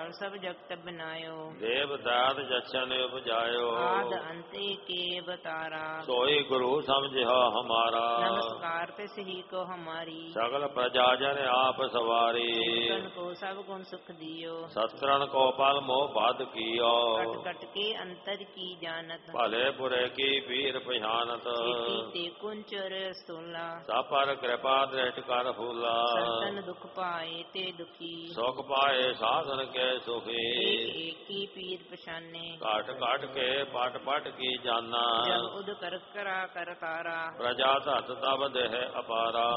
ਕਾਲ ਸਭ ਜਗਤ ਬਨਾਇਓ। ਦੇਵ ਦਾਤ ਜਛਨ ਉਪਜਾਇਓ। ਆਦ ਅੰਤੇ ਕੇ ਅਵਤਾਰਾ। ਸੋਈ ਗੁਰੂ ਸਮਝਿਆ ਹਮਾਰਾ। ਨਮਸਕਾਰ ਤਿਸ ਹੀ ਕੋ ਹਮਾਰੀ। ਸਗਲ ਪ੍ਰਜਾ ਜਨ ਆਪ ਸਵਾਰੀ। ਕਨ ਕੋ ਸਭ ਗੁਣ ਸੁਖ ਦਿਓ। ਸਤਰਨ ਕੋ ਪਲ ਮੋਹ ਬਾਧ ਕੀਓ। ਕਟ ਕਟ ਕੇ ਅੰਤਰ ਕੀ ਜਾਣਤ। ਭਲੇ ਬੁਰੇ ਕੀ ਪੀਰ ਪਛਾਨਤ। ਛੇਤੀ ਤੇ ਕੁੰਚਰ ਸੋਲਾ। ਸਭ ਪਰ ਕਿਰਪਾ ਦ੍ਰਿਸ਼ਟ ਕਰ ਫੂਲਾ। ਸੰਤਨ ਦੁਖ ਪਾਏ ਤੇ ਦੁਖੀ। ਸੁਖ ਪਾਏ ਸਾਧਨ ਕੇ ਸੁਖੀ। ਏਕ ਏਕੀ ਪੀਰ ਪਛਾਨੇ। ਘਟ ਘਟ ਕੇ ਪਟ ਪਟ ਕੀ ਜਾਨਾ। ਜਬ ਉਦ ਕਰ ਕਰਾ ਕਰ ਤਾਰਾ। ਪ੍ਰਜਾ ਧਤ ਤਬ ਦੇਹ ਅਪਾਰਾ।